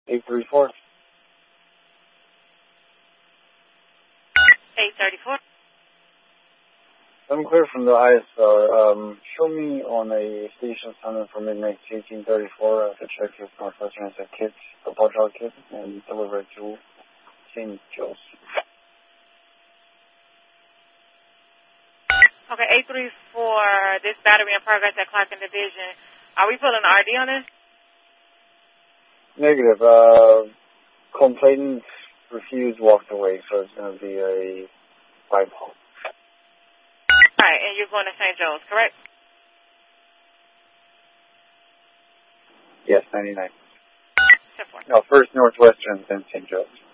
834. 834. I'm clear from the ISR. Show me on a station assignment for midnight 1834 to check if Northwestern has a kit, a Bottrop kit, and deliver it to St. Joe's. Okay, 834, this battery in progress at Clark and Division. Are we pulling RD on this? Negative. Complainant refused, walked away, so it's going to be a 5-call. Right, and you're going to St. Joe's, correct? Yes, 99. 10-4. No, first Northwestern, then St. Joe's.